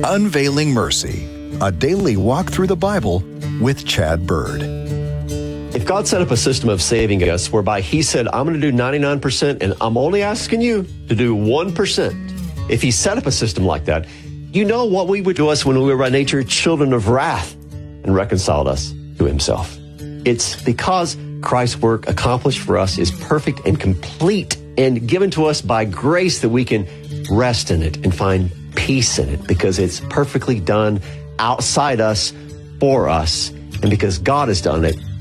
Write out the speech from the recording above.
Unveiling Mercy, a daily walk through the Bible with Chad Bird. If God set up a system of saving us whereby He said, I'm going to do 99% and I'm only asking you to do 1%. If He set up a system like that, you know what we would do us when we were by nature children of wrath and reconciled us to Himself. It's because Christ's work accomplished for us is perfect and complete and given to us by grace that we can rest in it and find peace in it because it's perfectly done outside us, for us, and because God has done it,